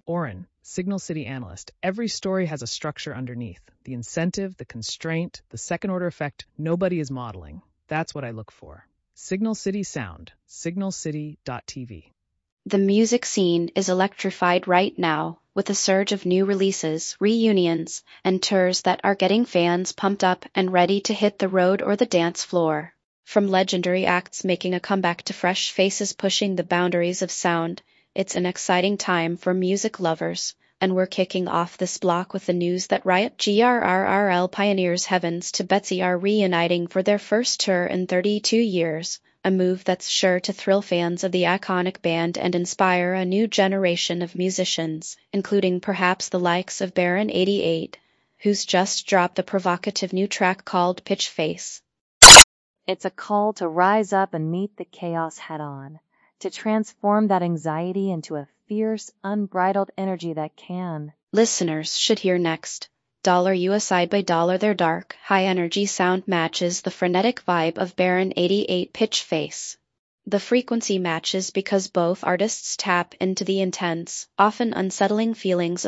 Oren, Signal City analyst. Every story has a structure underneath. The incentive, the constraint, the second-order effect nobody is modeling. That's what I look for. Signal City Sound, signalcity.tv. The music scene is electrified right now, with a surge of new releases, reunions, and tours that are getting fans pumped up and ready to hit the road or the dance floor. From legendary acts making a comeback to fresh faces pushing the boundaries of sound, it's an exciting time for music lovers, and we're kicking off this block with the news that Riot GRRRL pioneers Heavens to Betsy are reuniting for their first tour in 32 years. A move that's sure to thrill fans of the iconic band and inspire a new generation of musicians, including perhaps the likes of Baron 88, who's just dropped a provocative new track called Pitch Face. It's a call to rise up and meet the chaos head-on, to transform that anxiety into a fierce, unbridled energy that can. Listeners should hear next. $US side by dollar. Their dark, high-energy sound matches the frenetic vibe of Baron 88 Pitch Face. The frequency matches because both artists tap into the intense, often unsettling feelings of